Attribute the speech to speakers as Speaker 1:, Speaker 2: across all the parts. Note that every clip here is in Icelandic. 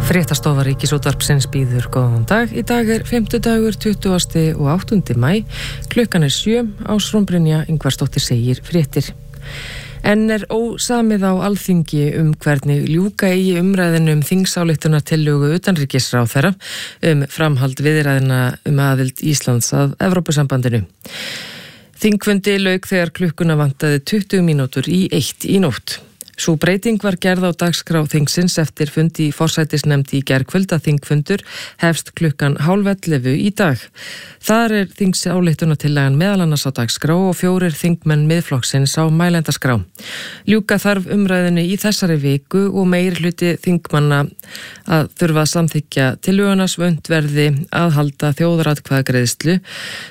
Speaker 1: Fréttastofa Ríkisútvarpsins býður góðan dag. Í dag 5. 20. og 8. maí. Klukkan 7 Ásrún Ingvarsdóttir segir fréttir. En ósamið á Alþingi hvernig ljúka eigi umræðinu þingsályktunartillögu utanríkisráðherra framhald viðræðina aðild Íslands að Evrópusambandinu. Þingfundi lauk þegar klukkuna vantaði 20 mínútur í 1 í nótt. Sú breyting var gerð á dagskrá þingsins eftir fundi í forsætisnefnd í gærkvöld að þingfundur hefst klukkan 10:30 í dag. Þar þingsályktunartillagan meðal annars á dagskrá og 4 þingmenn Miðflokksins á mælendaskrá. Ljúka þarf umræðinni í þessari viku og meirihluti þingmanna að þurfa að samþykkja tillöguna svönd verði að halda þjóðaratkvæðagreiðslu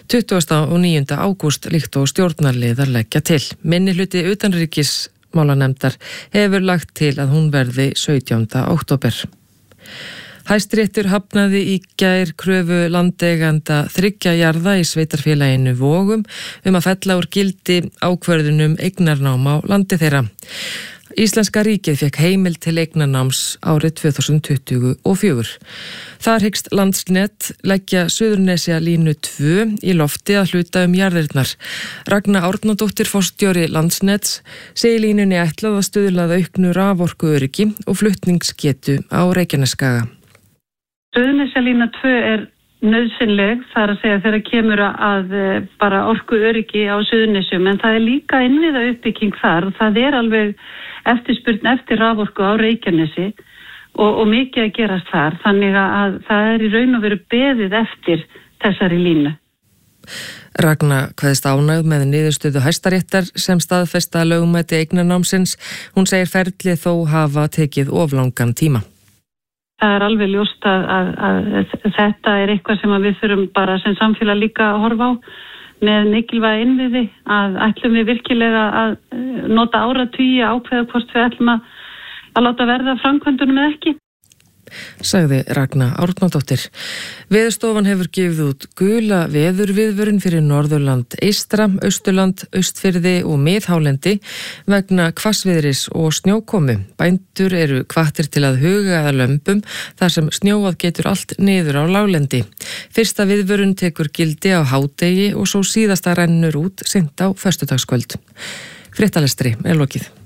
Speaker 1: 29. ágúst líkt og stjórnarliðar leggja til. Minnihluti utanríkismálanefndar hefur lagt til að hún verði 17. október. Hæstiréttur hafnaði í gær kröfu landeiganda 3 jarða í sveitarfélaginu Vogum að fella úr gildi ákvörðunum eignarnám á landi þeirra. Íslenska ríkið fékk heimild til eignarnáms árið 2024. Þar hyggst Landsnet leggja Suðurnesja línu 2 í lofti að hluta jarðirnar. Ragna Árnadóttir forstjóri Landsnets segir línunni ætlað að stuðla að auknu raforkuöryggi og flutningsgetu á Reykjanesskaga.
Speaker 2: Suðurnesja lína 2 nauðsynleg, þar að segja þegar kemur að bara orkuöryggi á Suðurnesjum, en það líka innviða uppbygging þar og það alveg eftirspurn eftir raforku á Reykjanesi og mikið að gerast þar, þannig að það í raun og veru beðið eftir þessari línu.
Speaker 1: Ragna kveðst ánægð með niðurstöðu Hæstaréttar sem staðfesta lögmæti eignarnámsins. Hún segir ferlið þó hafa tekið of langan tíma.
Speaker 2: Það alveg ljóst að þetta eitthvað sem við þurfum bara sem samfélag líka að horfa á með mikilvæga innviði, að ætlum við virkilega að nota áratugi að ákveða hvort við ætlum að láta verða framkvæmdunum eða ekki. Sagði Ragna Árnadóttir. Veðurstofan hefur gefið út gula veðurviðvörun fyrir Norðurland eystra, Austurland, Austfirði og Miðhálendi vegna hvassviðris og snjókomu. Bændur eru hvattir til að huga að lömbum þar sem snjóað getur allt niður á láglendi. Fyrsta viðvörun tekur gildi á hádegi og svo síðasta rennur út seint á föstudagskvöld. Fréttalestri lokið.